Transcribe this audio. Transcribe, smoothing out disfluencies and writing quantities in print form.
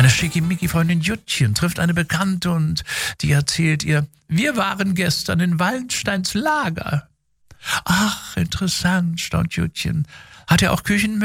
Meine Schickimicki-Freundin Juttchen trifft eine Bekannte und die erzählt ihr, wir waren gestern in Wallensteins Lager. Ach, interessant, staunt Juttchen. Hat er auch Küchenmöbel?